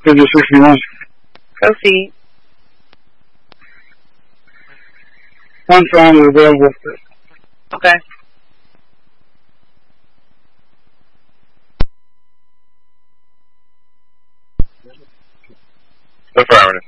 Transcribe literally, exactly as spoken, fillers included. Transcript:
Figure sixty-one. Proceed. One song is available. Okay. Affirmative.